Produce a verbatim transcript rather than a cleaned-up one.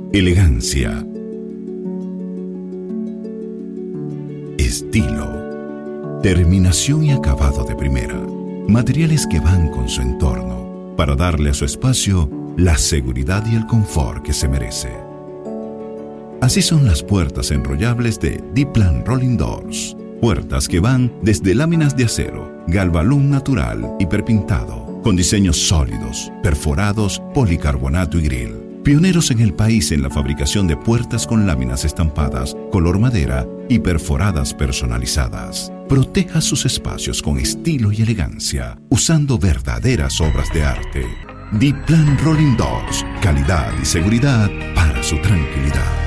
Elegancia. Estilo. Terminación y acabado de primera. Materiales que van con su entorno para darle a su espacio la seguridad y el confort que se merece. Así son las puertas enrollables de D-Plan Rolling Doors. Puertas que van desde láminas de acero, galvalum natural y perpintado, con diseños sólidos, perforados, policarbonato y grill. Pioneros en el país en la fabricación de puertas con láminas estampadas, color madera y perforadas personalizadas. Proteja sus espacios con estilo y elegancia, usando verdaderas obras de arte. D-Plan Rolling Doors, calidad y seguridad para su tranquilidad.